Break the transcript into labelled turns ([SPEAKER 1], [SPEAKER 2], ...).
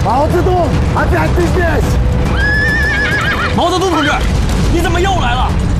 [SPEAKER 1] 毛泽东，I got this。
[SPEAKER 2] 毛泽东同志，你怎么又来了？